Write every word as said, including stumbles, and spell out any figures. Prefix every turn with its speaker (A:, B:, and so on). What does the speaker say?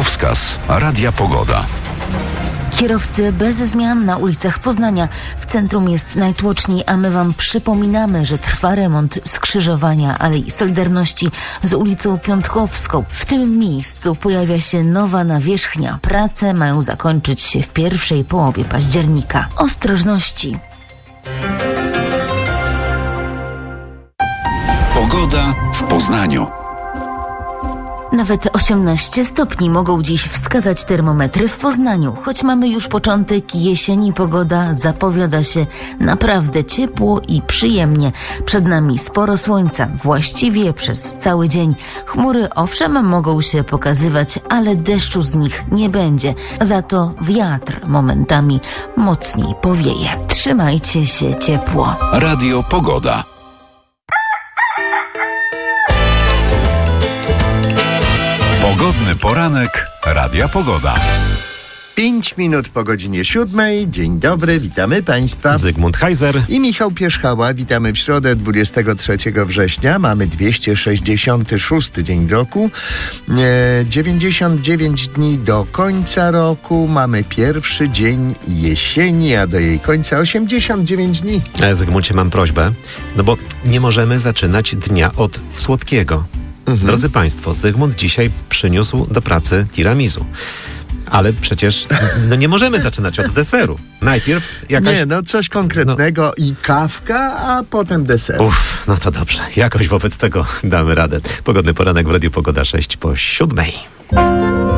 A: Drogowskaz Radia Pogoda.
B: Kierowcy bez zmian na ulicach Poznania. W centrum jest najtłoczniej, a my Wam przypominamy, że trwa remont skrzyżowania Alei Solidarności z ulicą Piątkowską. W tym miejscu pojawia się nowa nawierzchnia. Prace mają zakończyć się w pierwszej połowie października. Ostrożności!
A: Pogoda w Poznaniu.
B: Nawet osiemnaście stopni mogą dziś wskazać termometry w Poznaniu. Choć mamy już początek jesieni, pogoda zapowiada się naprawdę ciepło i przyjemnie. Przed nami sporo słońca, właściwie przez cały dzień. Chmury owszem mogą się pokazywać, ale deszczu z nich nie będzie. Za to wiatr momentami mocniej powieje. Trzymajcie się ciepło.
A: Radio Pogoda. Pogodny poranek Radia Pogoda.
C: Pięć minut po godzinie siódmej. Dzień dobry, witamy Państwa.
D: Zygmunt Heiser
C: I Michał Pierzchała. Witamy w środę dwudziestego trzeciego września. Mamy dwieście sześćdziesiąty szósty dzień roku. E, dziewięćdziesiąt dziewięć dni do końca roku. Mamy pierwszy dzień jesieni, a do jej końca osiemdziesiąt dziewięć dni.
D: E, Zygmuncie, mam prośbę, no bo nie możemy zaczynać dnia od słodkiego. Mhm. Drodzy Państwo, Zygmunt dzisiaj przyniósł do pracy tiramisu. Ale przecież no nie możemy zaczynać od deseru. Najpierw jakaś...
C: Nie, no coś konkretnego no. I kawka, a potem deser.
D: Uff, no to dobrze. Jakoś wobec tego damy radę. Pogodny poranek w Radiu Pogoda sześć po siódmej.